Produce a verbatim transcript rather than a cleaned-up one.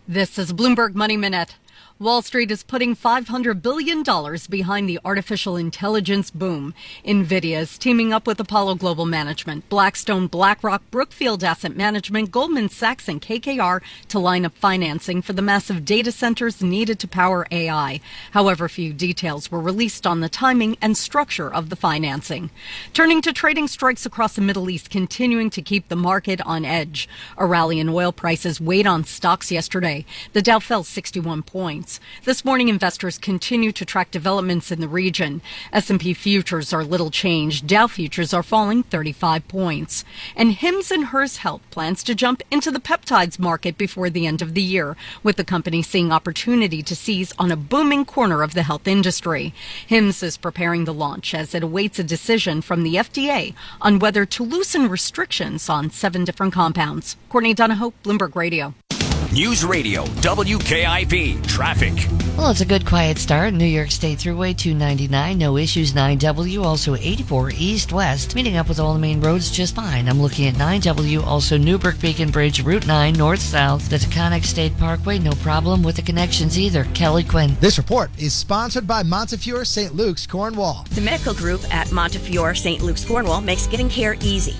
This is Bloomberg Money Minute. Wall Street is putting five hundred billion dollars behind the artificial intelligence boom. NVIDIA is teaming up with Apollo Global Management, Blackstone, BlackRock, Brookfield Asset Management, Goldman Sachs, and K K R to line up financing for the massive data centers needed to power A I. However, few details were released on the timing and structure of the financing. Turning to trading, strikes across the Middle East continuing to keep the market on edge. A rally in oil prices weighed on stocks yesterday. The Dow fell sixty-one points. This morning, investors continue to track developments in the region. S and P futures are little changed. Dow futures are falling thirty-five points. And Hims and Hers Health plans to jump into the peptides market before the end of the year, with the company seeing opportunity to seize on a booming corner of the health industry. Hims is preparing the launch as it awaits a decision from the F D A on whether to loosen restrictions on seven different compounds. Courtney Donahoe, Bloomberg Radio. News Radio, W K I P, traffic. Well, it's a good quiet start. New York State Thruway two ninety-nine, no issues. nine W, also eighty-four east-west, meeting up with all the main roads just fine. I'm looking at nine W, also Newburgh Beacon Bridge, Route nine, north-south. The Taconic State Parkway, no problem with the connections either. Kelly Quinn. This report is sponsored by Montefiore Saint Luke's, Cornwall. The medical group at Montefiore Saint Luke's, Cornwall makes getting care easy.